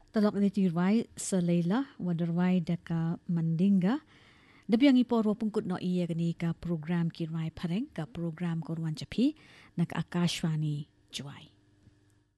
Talok ni tirway sa Leila, wadarway da ka mandinga. Dabi ang iporo pungkut no iya kani ka program kirway pareng ka program korwan chapi naka Akashwani Juway.